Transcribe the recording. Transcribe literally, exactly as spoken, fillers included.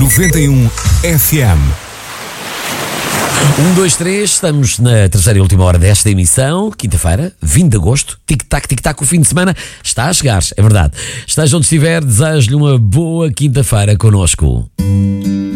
noventa e um F M. Um, dois, três, estamos na terceira e última hora desta emissão, quinta-feira, vinte de agosto, tic-tac, tic-tac, o fim de semana está a chegar, é verdade. Esteja onde estiver, desejo-lhe uma boa quinta-feira connosco.